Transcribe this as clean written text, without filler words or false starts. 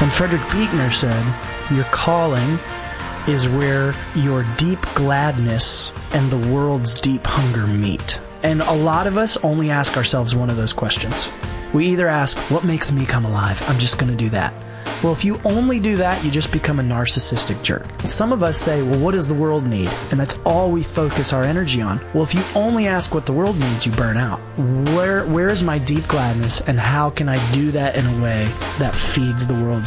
And Frederick Buechner said, your calling is where your deep gladness and the world's deep hunger meet. And a lot of us only ask ourselves one of those questions. We either ask, what makes me come alive? I'm just going to do that. Well, if you only do that, you just become a narcissistic jerk. Some of us say, well, what does the world need? And that's all we focus our energy on. Well, if you only ask what the world needs, you burn out. Where is my deep gladness, and how can I do that in a way that feeds the world's